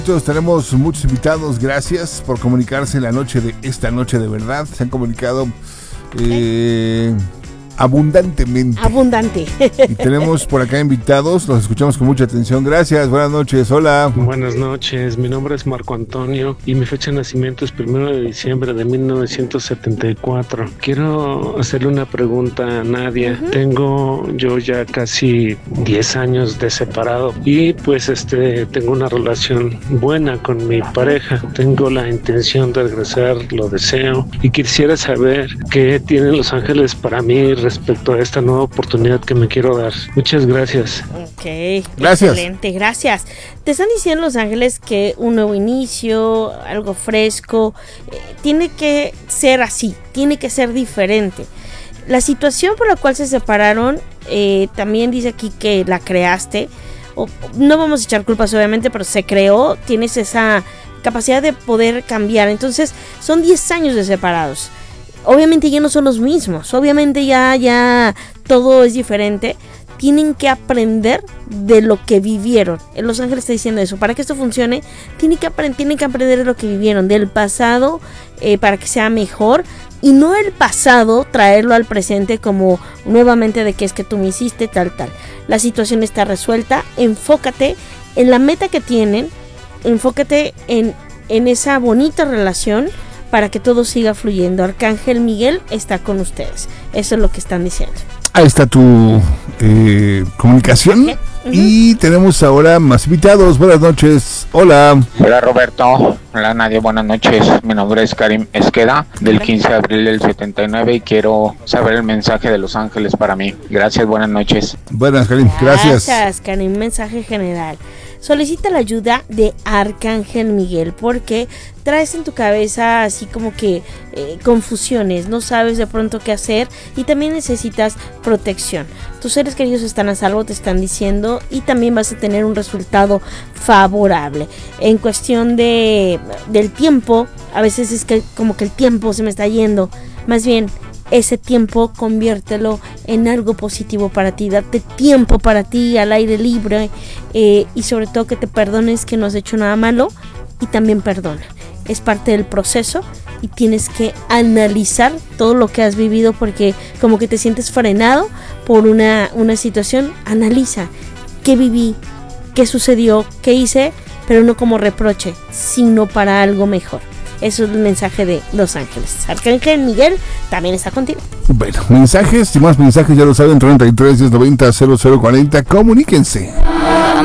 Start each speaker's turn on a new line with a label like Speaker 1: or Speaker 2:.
Speaker 1: Nosotros tenemos muchos invitados, gracias por comunicarse en la noche de esta noche de verdad. Se han comunicado abundantemente.
Speaker 2: Abundante.
Speaker 1: Y tenemos por acá invitados, los escuchamos con mucha atención. Gracias, buenas noches, hola.
Speaker 3: Buenas noches, mi nombre es Marco Antonio y mi fecha de nacimiento es 1 de diciembre de 1974. Quiero hacerle una pregunta a Nadia. Tengo yo ya casi 10 años de separado y pues tengo una relación buena con mi pareja. Tengo la intención de regresar, lo deseo y quisiera saber qué tienen los ángeles para mí respecto a esta nueva oportunidad que me quiero dar. Muchas gracias.
Speaker 2: Ok,
Speaker 1: gracias.
Speaker 2: Excelente, gracias. Te están diciendo los ángeles que un nuevo inicio, algo fresco, tiene que ser así, tiene que ser diferente. La situación por la cual se separaron, también dice aquí que la creaste. No vamos a echar culpas obviamente, pero se creó, tienes esa capacidad de poder cambiar. Entonces son 10 años de separados. Obviamente ya no son los mismos, obviamente ya todo es diferente. Tienen que aprender de lo que vivieron. Los ángeles está diciendo eso. Para que esto funcione, tienen que aprender de lo que vivieron, del pasado, para que sea mejor. Y no el pasado traerlo al presente como nuevamente de que es que tú me hiciste tal. La situación está resuelta. Enfócate en la meta que tienen. Enfócate en esa bonita relación para que todo siga fluyendo. Arcángel Miguel está con ustedes. Eso es lo que están diciendo.
Speaker 1: Ahí está tu comunicación.
Speaker 2: Okay.
Speaker 1: Y tenemos ahora más invitados. Buenas noches. Hola.
Speaker 4: Hola Roberto. Hola Nadia, buenas noches. Mi nombre es Karim Esqueda, del 15 de abril del 79 y quiero saber el mensaje de los ángeles para mí. Gracias, buenas noches.
Speaker 1: Buenas, Karim. Gracias.
Speaker 2: Gracias, Karim. Mensaje general. Solicita la ayuda de Arcángel Miguel porque traes en tu cabeza así como que confusiones, no sabes de pronto qué hacer y también necesitas protección. Tus seres queridos están a salvo, te están diciendo, y también vas a tener un resultado favorable. En cuestión del tiempo, a veces es que como que el tiempo se me está yendo, más bien ese tiempo conviértelo en algo positivo para ti, date tiempo para ti al aire libre, y sobre todo que te perdones que no has hecho nada malo, y también perdona, es parte del proceso y tienes que analizar todo lo que has vivido porque como que te sientes frenado por una situación. Analiza qué viví, qué sucedió, qué hice, pero no como reproche, sino para algo mejor. Eso es el mensaje de Los Ángeles. Arcángel Miguel también está contigo.
Speaker 1: Bueno, mensajes y más mensajes, ya lo saben, 33 1090 0040. Comuníquense.